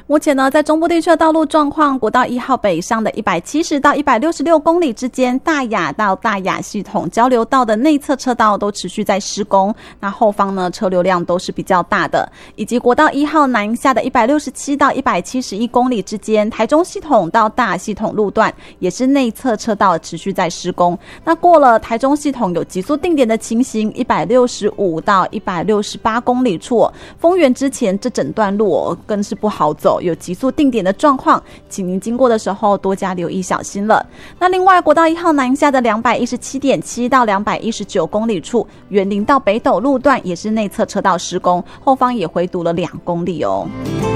目前呢，在中部地区的道路状况，国道1号北上的170到166公里之间，大雅到大雅系统交流道的内侧车道都持续在施工，那后方呢车流量都是比较大的，以及国道1号南下的167到171公里之间，台中系统到大雅系统路段也是内侧车道持续在施工。那过了台中系统有急速定点的情形，165到168公里处，丰原之前这整段路更是不好走，有急速定点的状况，请您经过的时候多加留意小心了。那另外国道1号南下的217.7到219公里处，园林到北斗路段也是内侧车道施工，后方也回堵了2公里哦。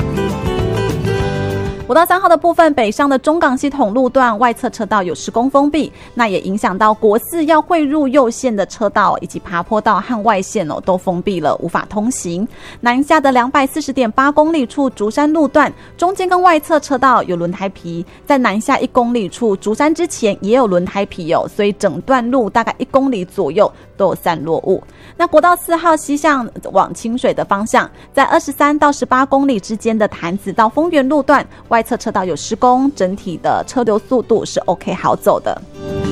国道3号的部分，北上的中港系统路段外侧车道有施工封闭，那也影响到国4要汇入右线的车道以及爬坡道和外线都封闭了，无法通行。南下的240.8公里处竹山路段，中间跟外侧车道有轮胎皮，在南下1公里处竹山之前也有轮胎皮所以整段路大概1公里左右都有散落物。那国道4号西向往清水的方向，在23到18公里之间的潭子到丰原路段，外侧车道有施工，整体的车流速度是 OK 好走的。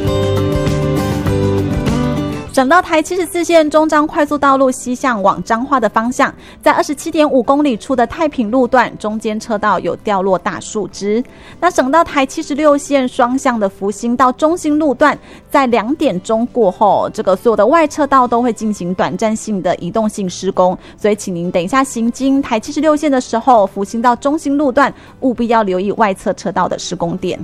省道台74线中彰快速道路西向往彰化的方向，在27.5公里处的太平路段，中间车道有掉落大树枝。那省道台76线双向的福兴到中兴路段，在2点钟过后，这个所有的外车道都会进行短暂性的移动性施工，所以请您等一下行经台76线的时候，福兴到中兴路段务必要留意外侧车道的施工点。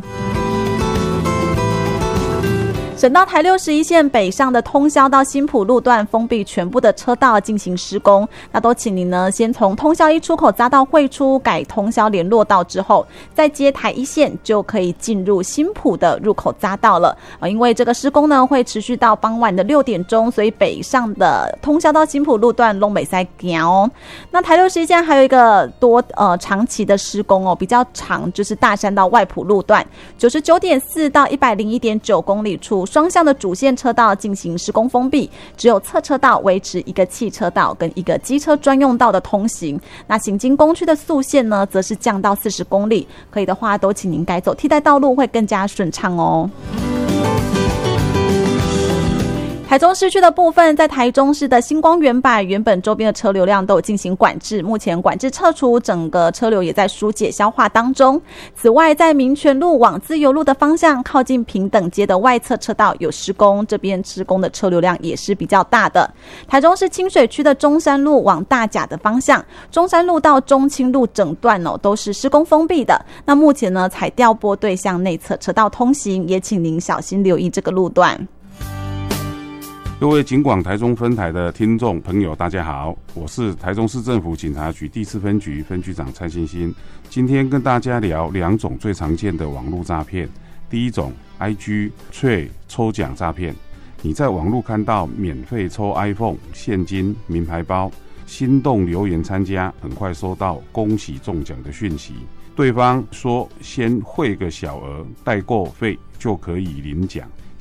省道台61线北上的通霄到新埔路段封闭全部的车道进行施工，那都请您呢先从通霄1出口匝道汇出改通霄联络道之后，再接台1线就可以进入新埔的入口匝道了。因为这个施工呢会持续到傍晚的6点钟，所以北上的通霄到新埔路段都不可以走。那台61线还有一个长期的施工比较长，就是大山到外埔路段 99.4 到 101.9 公里处，双向的主线车道进行施工封闭，只有侧车道维持一个汽车道跟一个机车专用道的通行。那行经工区的速线呢，则是降到40公里，可以的话都请您改走替代道路，会更加顺畅哦。台中市区的部分，在台中市的星光原版原本周边的车流量都有进行管制，目前管制撤除，整个车流也在疏解消化当中。此外，在民权路往自由路的方向，靠近平等街的外侧车道有施工，这边施工的车流量也是比较大的。台中市清水区的中山路往大甲的方向，中山路到中清路整段都是施工封闭的。那目前呢，采调拨对向内侧车道通行，也请您小心留意这个路段。 各位警广台中分台的听众朋友大家好，我是台中市政府警察局第4分局分局长蔡欣欣。今天跟大家聊2种最常见的网络诈骗。第一种 IG 抽奖诈骗，你在网络看到免费抽 iPhone、现金、名牌包，心动留言参加，很快收到恭喜中奖的讯息，对方说先汇个小额代购费就可以领奖，